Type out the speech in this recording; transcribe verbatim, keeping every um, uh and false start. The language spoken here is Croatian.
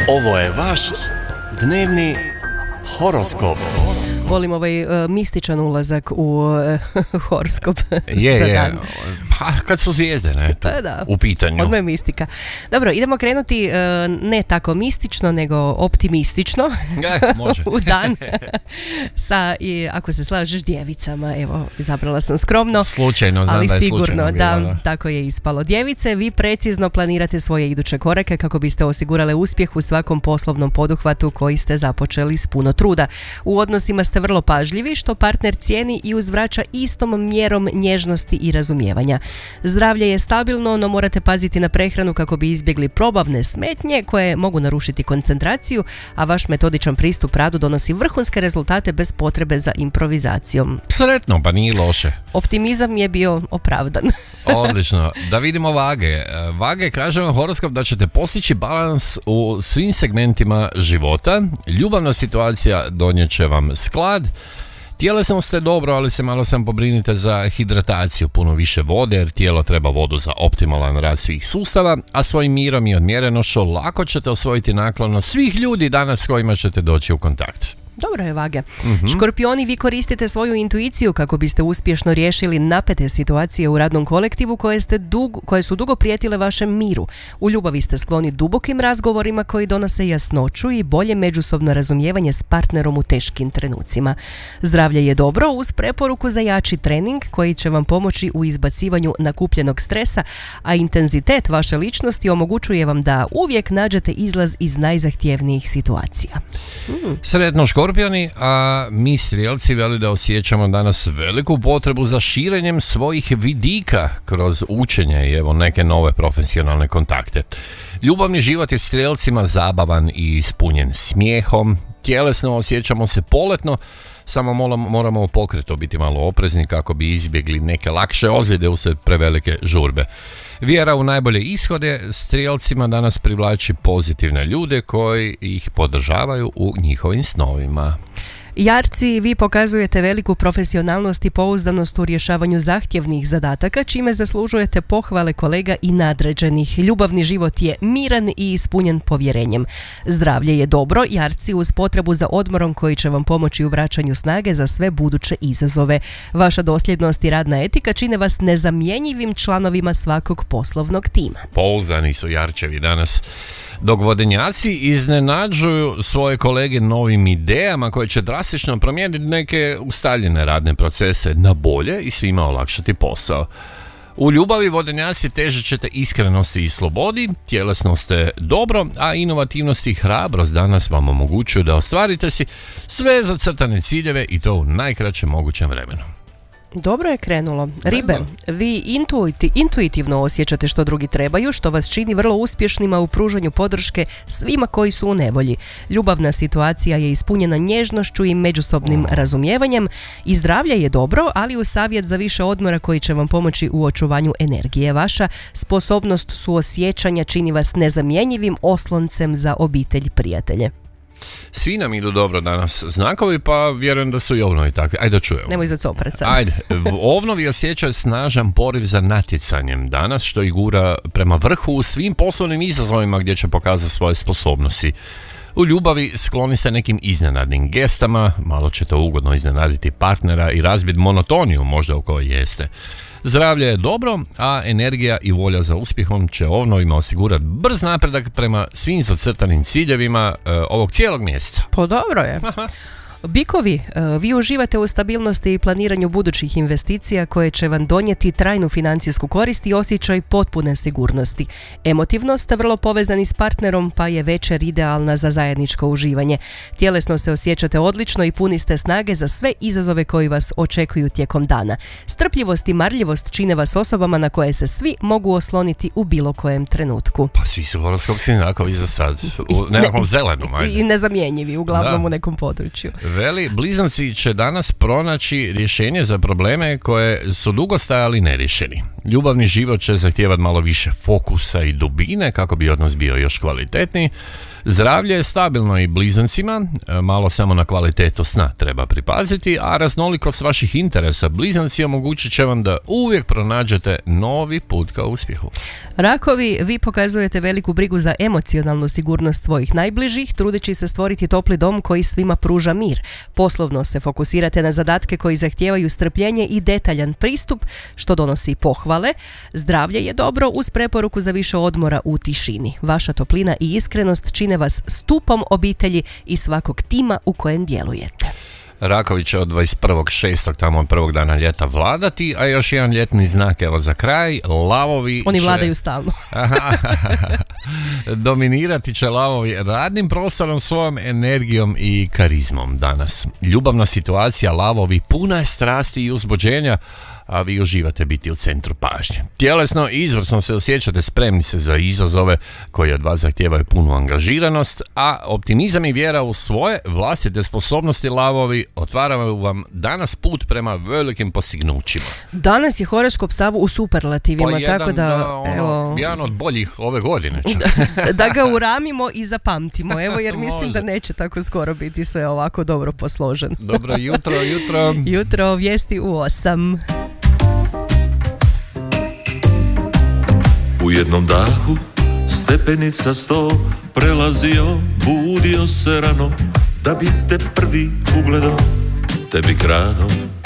Ovo je vaš dnevni horoskop. Volim ovaj uh, mističan ulazak u uh, horoskop. Je, je. Pa kad su zvijezde, ne, tu, pa da, u pitanju. Odmah je mistika. Dobro, idemo krenuti uh, ne tako mistično, nego optimistično. E, može. u dan. Sa, i, ako se slažeš, djevicama. Evo, izabrala sam skromno. Slučajno, znam ali da je sigurno, slučajno da, bilo, da. tako je ispalo. Djevice, vi precizno planirate svoje iduće korake kako biste osigurale uspjeh u svakom poslovnom poduhvatu koji ste započeli s puno truda. U odnosima ste vrlo pažljivi, što partner cijeni i uzvraća istom mjerom nježnosti i razumijevanja. Zdravlje je stabilno, no morate paziti na prehranu kako bi izbjegli probavne smetnje koje mogu narušiti koncentraciju, a vaš metodičan pristup radu donosi vrhunske rezultate bez potrebe za improvizacijom. Sretno, pa nije loše. Optimizam je bio opravdan. Odlično. Da vidimo vage. Vage, kaže vam horoskop da ćete postići balans u svim segmentima života. Ljubavna situacija donijet će vam sklad. Tjelesno ste dobro, ali se malo sam pobrinite za hidrataciju, puno više vode, jer tijelo treba vodu za optimalan rad svih sustava, a svojim mirom i odmjerenošću lako ćete osvojiti naklonost svih ljudi danas s kojima ćete doći u kontakt. Dobro je, Vage. Mm-hmm. Škorpioni, vi koristite svoju intuiciju kako biste uspješno riješili napete situacije u radnom kolektivu koje, ste dug, koje su dugo prijetile vašem miru. U ljubavi ste skloni dubokim razgovorima koji donose jasnoću i bolje međusobno razumijevanje s partnerom u teškim trenucima. Zdravlje je dobro uz preporuku za jači trening koji će vam pomoći u izbacivanju nakupljenog stresa, a intenzitet vaše ličnosti omogućuje vam da uvijek nađete izlaz iz najzahtjevnijih situacija. Mm. Sretno, Škorpioni, a mi strijelci veli da osjećamo danas veliku potrebu za širenjem svojih vidika kroz učenje i evo neke nove profesionalne kontakte. Ljubavni život je strijelcima zabavan i ispunjen smijehom, tjelesno osjećamo se poletno, samo moramo u pokretu biti malo oprezni kako bi izbjegli neke lakše ozljede usred prevelike žurbe. Vjera u najbolje ishode strijelcima danas privlači pozitivne ljude koji ih podržavaju u njihovim snovima. Jarci, vi pokazujete veliku profesionalnost i pouzdanost u rješavanju zahtjevnih zadataka, čime zaslužujete pohvale kolega i nadređenih. Ljubavni život je miran i ispunjen povjerenjem. Zdravlje je dobro, Jarci, uz potrebu za odmorom koji će vam pomoći u vraćanju snage za sve buduće izazove. Vaša dosljednost i radna etika čine vas nezamjenjivim članovima svakog poslovnog tima. Pouzdani su Jarčevi danas. Dok vodenjaci iznenađuju svoje kolege novim idejama koje će drastično promijeniti neke ustaljene radne procese na bolje i svima olakšati posao. U ljubavi vodenjaci težit ćete iskrenosti i slobodi, tjelesno ste dobro, a inovativnost i hrabrost danas vam omogućuju da ostvarite si sve zacrtane ciljeve i to u najkraćem mogućem vremenu. Dobro je krenulo. Ribe, vi intuiti, intuitivno osjećate što drugi trebaju, što vas čini vrlo uspješnima u pružanju podrške svima koji su u nevolji. Ljubavna situacija je ispunjena nježnošću i međusobnim razumijevanjem i zdravlje je dobro, ali uz savjet za više odmora koji će vam pomoći u očuvanju energije. Vaša sposobnost suosjećanja čini vas nezamjenjivim osloncem za obitelj i prijatelje. Svi nam idu dobro danas znakovi, pa vjerujem da su i ovnovi takvi. Ajde da čujemo. Nemoj zacoprat sad. Ajde, ovnovi osjećaju snažan poriv za natjecanjem danas, što ih gura prema vrhu u svim poslovnim izazovima gdje će pokazati svoje sposobnosti. U ljubavi skloni se nekim iznenadnim gestama, malo će to ugodno iznenaditi partnera i razbiti monotoniju možda u kojoj jeste. Zdravlje je dobro, a energija i volja za uspjehom će ovnovima osigurati brz napredak prema svim zacrtanim ciljevima e, ovog cijelog mjeseca. Pa dobro je. Bikovi, vi uživate u stabilnosti i planiranju budućih investicija koje će vam donijeti trajnu financijsku korist i osjećaj potpune sigurnosti. Emotivno ste vrlo povezani s partnerom, pa je večer idealna za zajedničko uživanje. Tjelesno se osjećate odlično i puni ste snage za sve izazove koji vas očekuju tijekom dana. Strpljivost i marljivost čine vas osobama na koje se svi mogu osloniti u bilo kojem trenutku. Pa svi su horoskopski znakovi za sad, u nekakvom zelenom. Ajde. I nezamjenjivi, uglavnom da. u nekom području. Veli, blizanci će danas pronaći rješenje za probleme koje su dugo stajali neriješeni. Ljubavni život će zahtijevati malo više fokusa i dubine kako bi odnos bio još kvalitetniji. Zdravlje je stabilno i blizancima, malo samo na kvalitetu sna treba pripaziti, a raznolikost vaših interesa blizanci omogućit će vam da uvijek pronađete novi put ka uspjehu. Rakovi, vi pokazujete veliku brigu za emocionalnu sigurnost svojih najbližih, trudeći se stvoriti topli dom koji svima pruža mir. Poslovno se fokusirate na zadatke koji zahtijevaju strpljenje i detaljan pristup, što donosi pohvale. Zdravlje je dobro uz preporuku za više odmora u tišini. Vaša toplina i iskrenost čine vas stupom obitelji i svakog tima u kojem djelujete. Rakovi će od dvadeset prvog šestog tamo od prvog dana ljeta vladati, a još jedan ljetni znak, evo za kraj, lavovi Oni će... vladaju stalno. Dominirati će lavovi radnim prostorom, svojom energijom i karizmom danas. Ljubavna situacija, lavovi, puna je strasti i uzbuđenja, a vi uživate biti u centru pažnje. Tjelesno i izvrsno se osjećate, spremni se za izazove koji od vas zahtijevaju punu angažiranost, a optimizam i vjera u svoje vlastite sposobnosti lavovi otvaraju vam danas put prema velikim postignućima. Danas je horoskop sav u superlativima, pa jedan, tako da... da ono, evo, jedan od boljih ove godine. da, da ga uramimo i zapamtimo, evo, jer mislim da neće tako skoro biti sve ovako dobro posložen. Dobro jutro, jutro. Jutro, vijesti u osam. U jednom dahu stepenica sto prelazio, budio se rano da bi te prvi ugledao, tebi krado